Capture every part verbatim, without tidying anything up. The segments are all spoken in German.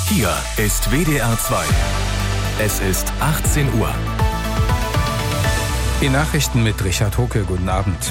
Hier ist W D R zwei. Es ist achtzehn Uhr. Die Nachrichten mit Richard Hocke. Guten Abend.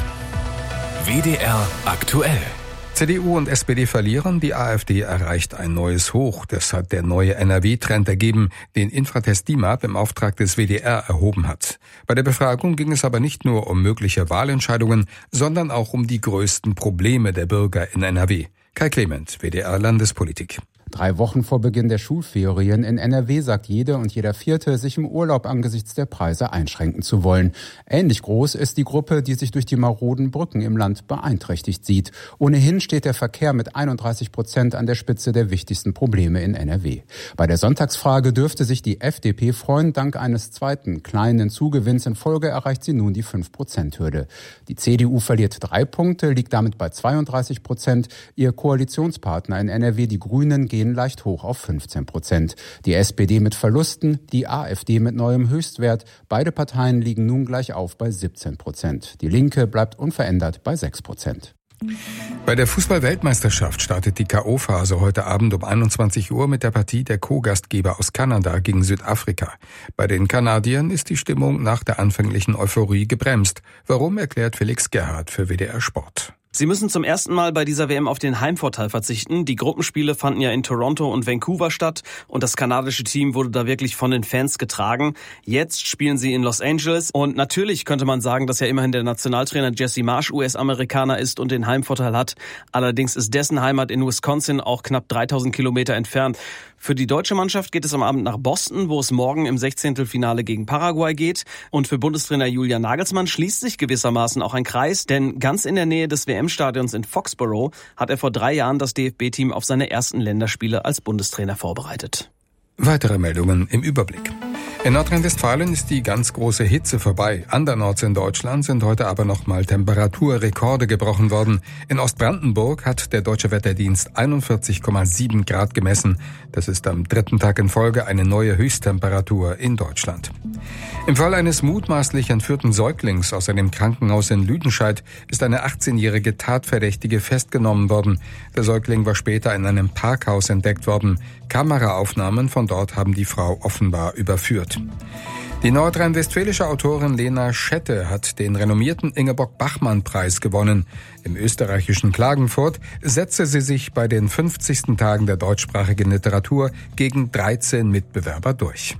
W D R aktuell. C D U und S P D verlieren, die AfD erreicht ein neues Hoch. Das hat der neue N R W-Trend ergeben, den Infratest DIMAP im Auftrag des W D R erhoben hat. Bei der Befragung ging es aber nicht nur um mögliche Wahlentscheidungen, sondern auch um die größten Probleme der Bürger in N R W. Kai Clement, W D R Landespolitik. Drei Wochen vor Beginn der Schulferien in N R W sagt jede und jeder Vierte, sich im Urlaub angesichts der Preise einschränken zu wollen. Ähnlich groß ist die Gruppe, die sich durch die maroden Brücken im Land beeinträchtigt sieht. Ohnehin steht der Verkehr mit einunddreißig Prozent an der Spitze der wichtigsten Probleme in N R W. Bei der Sonntagsfrage dürfte sich die F D P freuen. Dank eines zweiten kleinen Zugewinns in Folge erreicht sie nun die fünf Prozent Hürde. Die C D U verliert drei Punkte, liegt damit bei zweiunddreißig Prozent. Ihr Koalitionspartner in N R W, die Grünen, gehen leicht hoch auf fünfzehn Prozent. Die S P D mit Verlusten, die AfD mit neuem Höchstwert. Beide Parteien liegen nun gleich auf bei siebzehn Prozent. Die Linke bleibt unverändert bei sechs Prozent. Bei der Fußball-Weltmeisterschaft startet die K O-Phase heute Abend um einundzwanzig Uhr mit der Partie der Co-Gastgeber aus Kanada gegen Südafrika. Bei den Kanadiern ist die Stimmung nach der anfänglichen Euphorie gebremst. Warum, erklärt Felix Gerhardt für W D R Sport. Sie müssen zum ersten Mal bei dieser W M auf den Heimvorteil verzichten. Die Gruppenspiele fanden ja in Toronto und Vancouver statt und das kanadische Team wurde da wirklich von den Fans getragen. Jetzt spielen sie in Los Angeles und natürlich könnte man sagen, dass ja immerhin der Nationaltrainer Jesse Marsch U S-Amerikaner ist und den Heimvorteil hat. Allerdings ist dessen Heimat in Wisconsin auch knapp dreitausend Kilometer entfernt. Für die deutsche Mannschaft geht es am Abend nach Boston, wo es morgen im Sechzehntelfinale gegen Paraguay geht. Und für Bundestrainer Julian Nagelsmann schließt sich gewissermaßen auch ein Kreis, denn ganz in der Nähe des W M-Stadions in Foxborough hat er vor drei Jahren das D F B-Team auf seine ersten Länderspiele als Bundestrainer vorbereitet. Weitere Meldungen im Überblick. In Nordrhein-Westfalen ist die ganz große Hitze vorbei. Andernorts in Deutschland sind heute aber nochmal Temperaturrekorde gebrochen worden. In Ostbrandenburg hat der Deutsche Wetterdienst einundvierzig Komma sieben Grad gemessen. Das ist am dritten Tag in Folge eine neue Höchsttemperatur in Deutschland. Im Fall eines mutmaßlich entführten Säuglings aus einem Krankenhaus in Lüdenscheid ist eine achtzehnjährige Tatverdächtige festgenommen worden. Der Säugling war später in einem Parkhaus entdeckt worden. Kameraaufnahmen von dort haben die Frau offenbar überführt. Die nordrhein-westfälische Autorin Lena Schette hat den renommierten Ingeborg-Bachmann-Preis gewonnen. Im österreichischen Klagenfurt setzte sie sich bei den fünfzigsten Tagen der deutschsprachigen Literatur gegen dreizehn Mitbewerber durch.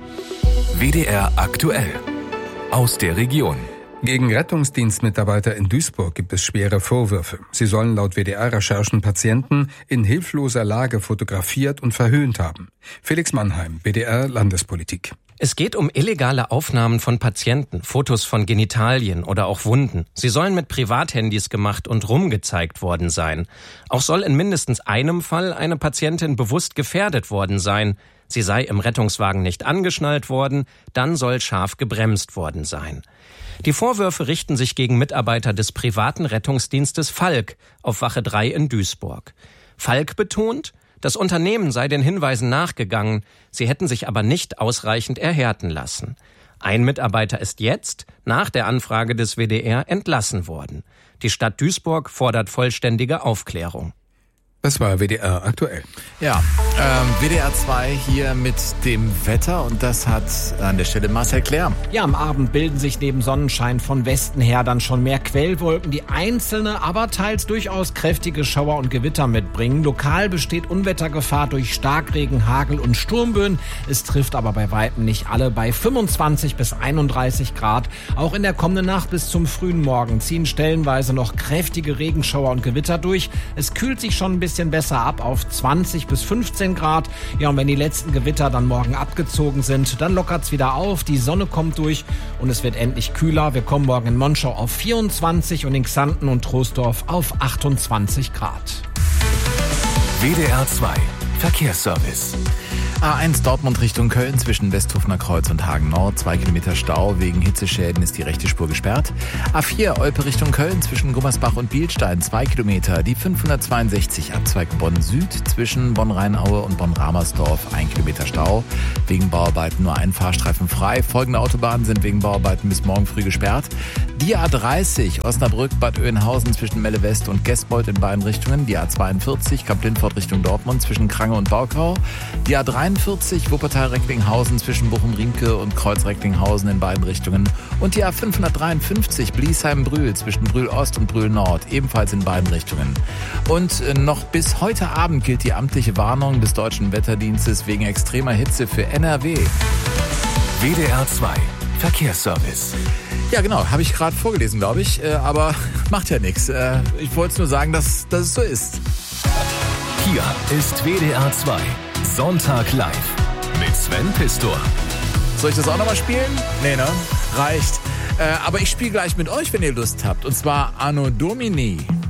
W D R aktuell. Aus der Region. Gegen Rettungsdienstmitarbeiter in Duisburg gibt es schwere Vorwürfe. Sie sollen laut W D R-Recherchen Patienten in hilfloser Lage fotografiert und verhöhnt haben. Felix Mannheim, W D R Landespolitik. Es geht um illegale Aufnahmen von Patienten, Fotos von Genitalien oder auch Wunden. Sie sollen mit Privathandys gemacht und rumgezeigt worden sein. Auch soll in mindestens einem Fall eine Patientin bewusst gefährdet worden sein. Sie sei im Rettungswagen nicht angeschnallt worden, dann soll scharf gebremst worden sein. Die Vorwürfe richten sich gegen Mitarbeiter des privaten Rettungsdienstes Falk auf Wache drei in Duisburg. Falk betont, das Unternehmen sei den Hinweisen nachgegangen, sie hätten sich aber nicht ausreichend erhärten lassen. Ein Mitarbeiter ist jetzt, nach der Anfrage des W D R, entlassen worden. Die Stadt Duisburg fordert vollständige Aufklärung. Das war W D R aktuell. Ja, ähm, W D R zwei hier mit dem Wetter und das hat an der Stelle Marcel Claire. Ja, am Abend bilden sich neben Sonnenschein von Westen her dann schon mehr Quellwolken, die einzelne, aber teils durchaus kräftige Schauer und Gewitter mitbringen. Lokal besteht Unwettergefahr durch Starkregen, Hagel und Sturmböen. Es trifft aber bei Weitem nicht alle. Bei fünfundzwanzig bis einunddreißig Grad. Auch in der kommenden Nacht bis zum frühen Morgen ziehen stellenweise noch kräftige Regenschauer und Gewitter durch. Es kühlt sich schon ein bisschen bisschen besser ab auf zwanzig bis fünfzehn Grad. Ja, und wenn die letzten Gewitter dann morgen abgezogen sind, dann lockert's wieder auf, die Sonne kommt durch und es wird endlich kühler. Wir kommen morgen in Monschau auf vierundzwanzig und in Xanten und Troisdorf auf achtundzwanzig Grad. W D R zwei Verkehrsservice. A eins Dortmund Richtung Köln zwischen Westhofener Kreuz und Hagen Nord. Zwei Kilometer Stau. Wegen Hitzeschäden ist die rechte Spur gesperrt. A vier Olpe Richtung Köln zwischen Gummersbach und Bielstein. Zwei Kilometer. Die fünfhundertzweiundsechzig Abzweig Bonn Süd zwischen Bonn-Rheinaue und Bonn-Ramersdorf. Ein Kilometer Stau. Wegen Bauarbeiten nur ein Fahrstreifen frei. Folgende Autobahnen sind wegen Bauarbeiten bis morgen früh gesperrt. Die A dreißig Osnabrück-Bad Oeynhausen zwischen Melle West und Gesbold in beiden Richtungen. Die A zweiundvierzig Kamp-Lindfort Richtung Dortmund zwischen Krange und Baukau. Die A dreiundvierzig Wuppertal-Recklinghausen zwischen Bochum-Riemke und Kreuz-Recklinghausen in beiden Richtungen. Und die A fünfhundertdreiundfünfzig Bliesheim-Brühl zwischen Brühl-Ost und Brühl-Nord, ebenfalls in beiden Richtungen. Und noch bis heute Abend gilt die amtliche Warnung des Deutschen Wetterdienstes wegen extremer Hitze für N R W. W D R zwei Verkehrsservice. Ja, genau, habe ich gerade vorgelesen, glaube ich, äh, aber macht ja nichts. Äh, ich wollte nur sagen, dass, dass es so ist. Hier ist W D R zwei Sonntag live mit Sven Pistor. Soll ich das auch nochmal spielen? Nee, ne? Reicht. Äh, aber ich spiele gleich mit euch, wenn ihr Lust habt. Und zwar Anno Domini.